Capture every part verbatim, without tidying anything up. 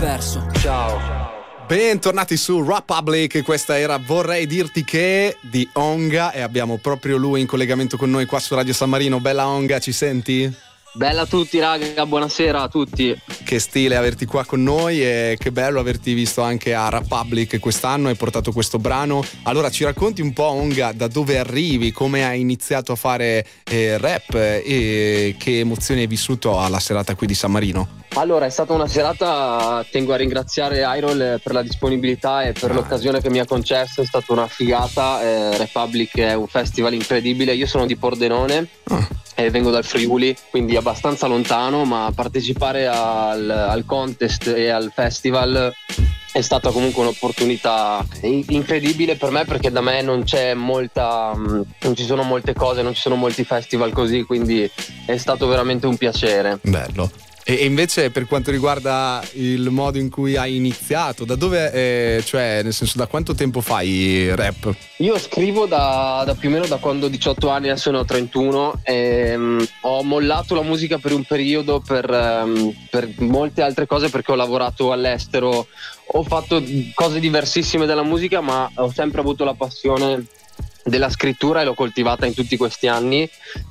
perso. Ciao. Bentornati su Republic, questa era Vorrei dirti che di Onga e abbiamo proprio lui in collegamento con noi qua su Radio San Marino. Bella Onga, ci senti? Bella a tutti raga, buonasera a tutti. Che stile averti qua con noi e che bello averti visto anche a Republic quest'anno, hai portato questo brano. Allora ci racconti un po', Onga, da dove arrivi, come hai iniziato a fare eh, rap e che emozioni hai vissuto alla serata qui di San Marino? Allora, è stata una serata, tengo a ringraziare Iron per la disponibilità e per ah. l'occasione che mi ha concesso, è stata una figata. eh, Republic è un festival incredibile, io sono di Pordenone ah. e vengo dal Friuli, quindi abbastanza lontano, ma partecipare al, al contest e al festival è stata comunque un'opportunità incredibile per me, perché da me non c'è molta, non ci sono molte cose, non ci sono molti festival così, quindi è stato veramente un piacere. Bello. E invece per quanto riguarda il modo in cui hai iniziato, da dove, eh, cioè nel senso da quanto tempo fai rap? Io scrivo da, da più o meno da quando ho diciotto anni, adesso ne ho trentuno, e, um, ho mollato la musica per un periodo per, um, per molte altre cose, perché ho lavorato all'estero, ho fatto cose diversissime dalla musica, ma ho sempre avuto la passione della scrittura e l'ho coltivata in tutti questi anni.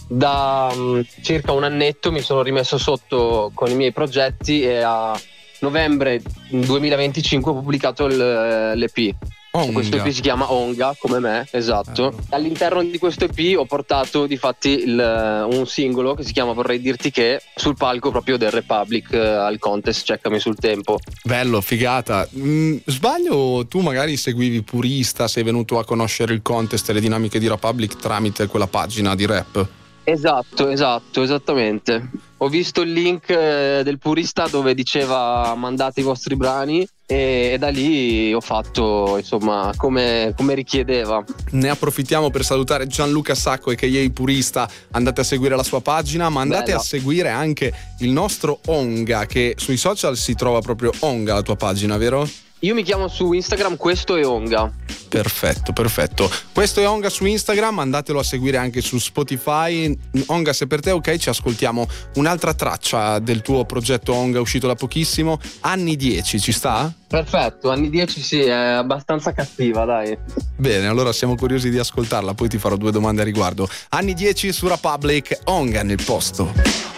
Da um, circa un annetto mi sono rimesso sotto con i miei progetti e a novembre duemilaventicinque ho pubblicato il, l'E P. Onga. Questo E P si chiama Onga, come me, esatto. Bello. All'interno di questo E P ho portato difatti il, un singolo che si chiama Vorrei dirti che sul palco proprio del Republic eh, al contest Ceccami sul tempo. Bello, figata. Mm, sbaglio, tu magari seguivi Purista, sei venuto a conoscere il contest e le dinamiche di Republic tramite quella pagina di rap? Esatto, esatto, esattamente. Ho visto il link eh, del Purista dove diceva mandate i vostri brani e, e da lì ho fatto insomma come, come richiedeva. Ne approfittiamo per salutare Gianluca Sacco e che è Purista, andate a seguire la sua pagina, ma andate Bella. a seguire anche il nostro Onga, che sui social si trova proprio Onga, la tua pagina, vero? Io mi chiamo su Instagram Questo è Onga. Perfetto, perfetto. Questo è Onga su Instagram, andatelo a seguire anche su Spotify. Onga, se per te è ok, ci ascoltiamo un'altra traccia del tuo progetto Onga uscito da pochissimo, Anni dieci, ci sta? Perfetto, Anni dieci sì, è abbastanza cattiva, dai. Bene, allora siamo curiosi di ascoltarla, poi ti farò due domande a riguardo. Anni dieci su Republic, Onga nel posto.